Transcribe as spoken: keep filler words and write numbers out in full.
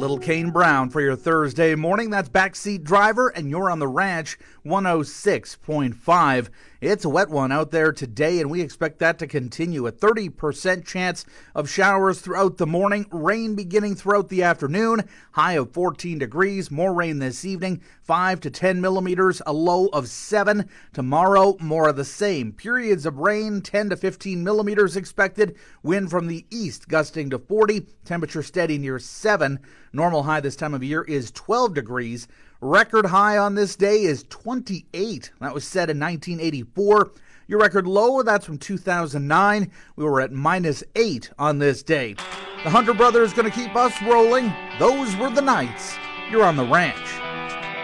Little Kane Brown for your Thursday morning. That's Backseat Driver, and you're on the Ranch one oh six point five. It's a wet one out there today, and we expect that to continue. A thirty percent chance of showers throughout the morning, rain beginning throughout the afternoon, high of fourteen degrees, more rain this evening, five to ten millimeters, a low of seven. Tomorrow, more of the same. Periods of rain, ten to fifteen millimeters expected, wind from the east gusting to forty, temperature steady near seven. Normal high this time of year is twelve degrees. Record high on this day is twenty-eight. That was set in nineteen eighty-four. Your record low, that's from two thousand nine. We were at minus eight on this day. The Hunter Brothers going to keep us rolling. Those were the nights. You're on the Ranch.